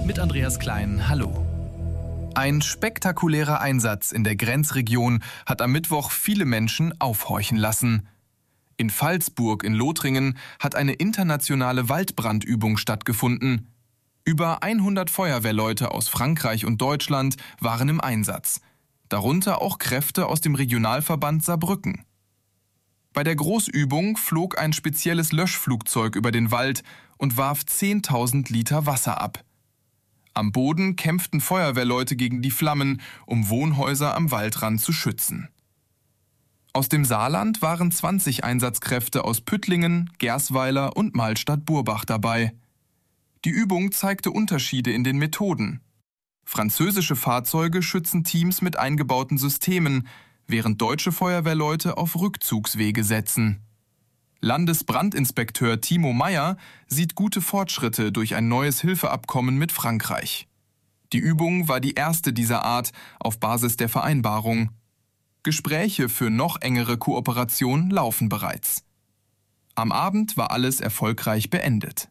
mit Andreas Klein. Hallo. Ein spektakulärer Einsatz in der Grenzregion hat am Mittwoch viele Menschen aufhorchen lassen. In Pfalzburg in Lothringen hat eine internationale Waldbrandübung stattgefunden. Über 100 Feuerwehrleute aus Frankreich und Deutschland waren im Einsatz. Darunter auch Kräfte aus dem Regionalverband Saarbrücken. Bei der Großübung flog ein spezielles Löschflugzeug über den Wald und warf 10.000 Liter Wasser ab. Am Boden kämpften Feuerwehrleute gegen die Flammen, um Wohnhäuser am Waldrand zu schützen. Aus dem Saarland waren 20 Einsatzkräfte aus Püttlingen, Gersweiler und Mahlstadt-Burbach dabei. Die Übung zeigte Unterschiede in den Methoden. Französische Fahrzeuge schützen Teams mit eingebauten Systemen, während deutsche Feuerwehrleute auf Rückzugswege setzen. Landesbrandinspekteur Timo Meyer sieht gute Fortschritte durch ein neues Hilfeabkommen mit Frankreich. Die Übung war die erste dieser Art auf Basis der Vereinbarung. Gespräche für noch engere Kooperation laufen bereits. Am Abend war alles erfolgreich beendet.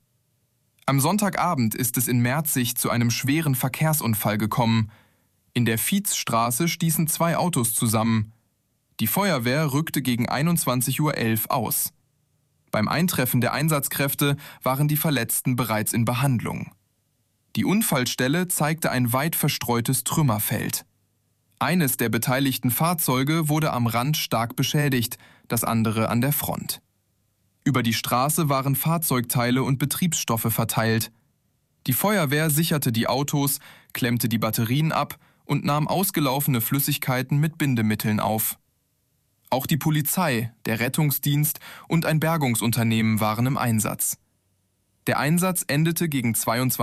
Am Sonntagabend ist es in Merzig zu einem schweren Verkehrsunfall gekommen. In der Viezstraße stießen 2 Autos zusammen. Die Feuerwehr rückte gegen 21:11 Uhr aus. Beim Eintreffen der Einsatzkräfte waren die Verletzten bereits in Behandlung. Die Unfallstelle zeigte ein weit verstreutes Trümmerfeld. Eines der beteiligten Fahrzeuge wurde am Rand stark beschädigt, das andere an der Front. Über die Straße waren Fahrzeugteile und Betriebsstoffe verteilt. Die Feuerwehr sicherte die Autos, klemmte die Batterien ab und nahm ausgelaufene Flüssigkeiten mit Bindemitteln auf. Auch die Polizei, der Rettungsdienst und ein Bergungsunternehmen waren im Einsatz. Der Einsatz endete gegen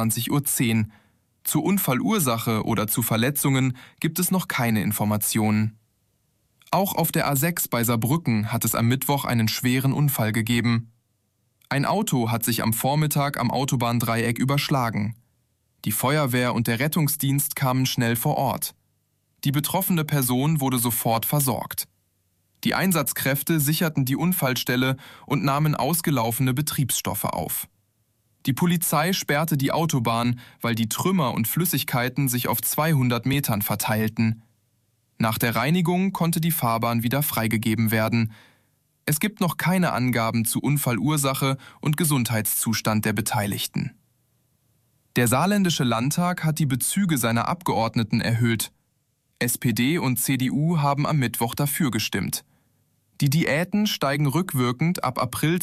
22:10 Uhr. Zur Unfallursache oder zu Verletzungen gibt es noch keine Informationen. Auch auf der A6 bei Saarbrücken hat es am Mittwoch einen schweren Unfall gegeben. Ein Auto hat sich am Vormittag am Autobahndreieck überschlagen. Die Feuerwehr und der Rettungsdienst kamen schnell vor Ort. Die betroffene Person wurde sofort versorgt. Die Einsatzkräfte sicherten die Unfallstelle und nahmen ausgelaufene Betriebsstoffe auf. Die Polizei sperrte die Autobahn, weil die Trümmer und Flüssigkeiten sich auf 200 Metern verteilten. Nach der Reinigung konnte die Fahrbahn wieder freigegeben werden. Es gibt noch keine Angaben zu Unfallursache und Gesundheitszustand der Beteiligten. Der saarländische Landtag hat die Bezüge seiner Abgeordneten erhöht. SPD und CDU haben am Mittwoch dafür gestimmt. Die Diäten steigen rückwirkend ab April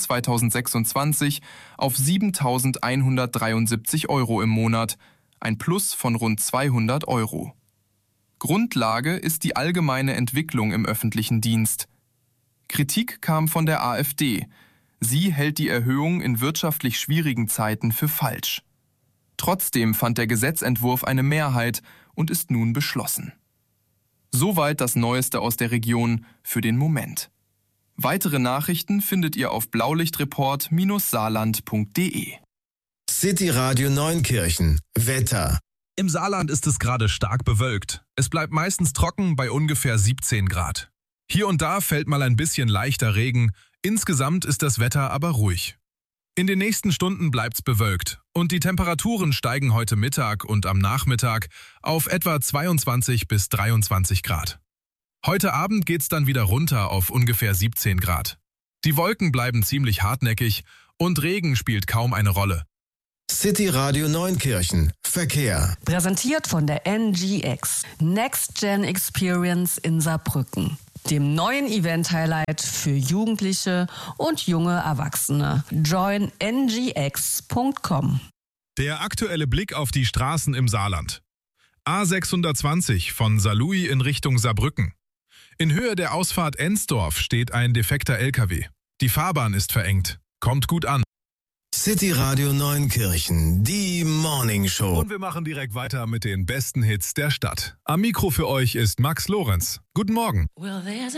2026 auf 7.173 Euro im Monat, ein Plus von rund 200 Euro. Grundlage ist die allgemeine Entwicklung im öffentlichen Dienst. Kritik kam von der AfD. Sie hält die Erhöhung in wirtschaftlich schwierigen Zeiten für falsch. Trotzdem fand der Gesetzentwurf eine Mehrheit und ist nun beschlossen. Soweit das Neueste aus der Region für den Moment. Weitere Nachrichten findet ihr auf blaulichtreport-saarland.de. City Radio Neunkirchen. Wetter. Im Saarland ist es gerade stark bewölkt. Es bleibt meistens trocken bei ungefähr 17 Grad. Hier und da fällt mal ein bisschen leichter Regen. Insgesamt ist das Wetter aber ruhig. In den nächsten Stunden bleibt's bewölkt und die Temperaturen steigen heute Mittag und am Nachmittag auf etwa 22 bis 23 Grad. Heute Abend geht's dann wieder runter auf ungefähr 17 Grad. Die Wolken bleiben ziemlich hartnäckig und Regen spielt kaum eine Rolle. City Radio Neunkirchen. Verkehr. Präsentiert von der NGX. Next Gen Experience in Saarbrücken. Dem neuen Event-Highlight für Jugendliche und junge Erwachsene. Join ngx.com. Der aktuelle Blick auf die Straßen im Saarland. A620 von Saarlouis in Richtung Saarbrücken. In Höhe der Ausfahrt Ensdorf steht ein defekter LKW. Die Fahrbahn ist verengt. Kommt gut an. City Radio Neunkirchen, die Morning Show. Und wir machen direkt weiter mit den besten Hits der Stadt. Am Mikro für euch ist Max Lorenz. Guten Morgen.